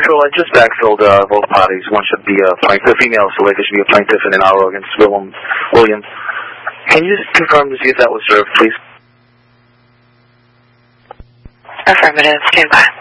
Control, I just backfilled both parties. One should be a plaintiff, female, so there should be a plaintiff in an hour against William. Can you just confirm to see if that was served, please? Affirmative. Stand by.